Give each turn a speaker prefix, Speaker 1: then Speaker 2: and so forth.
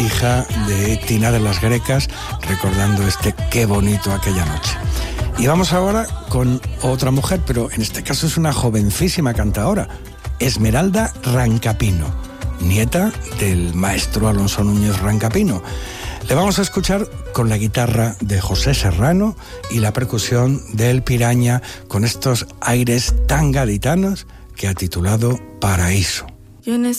Speaker 1: hija de Tina de las Grecas, recordando qué bonito aquella noche. Y vamos ahora con otra mujer, pero en este caso es una jovencísima cantadora, Esmeralda Rancapino, nieta del maestro Alonso Núñez Rancapino. Le vamos a escuchar con la guitarra de José Serrano y la percusión del Piraña, con estos aires tan gaditanos que ha titulado Paraíso.
Speaker 2: Yo